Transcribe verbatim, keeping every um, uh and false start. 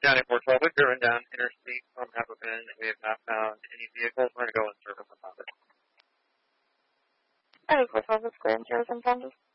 County four twelve, we've driven down Interstate from Napa Bend. We have not found any vehicles. We're going to go in service on it. County four twelve, it's Grand Zero,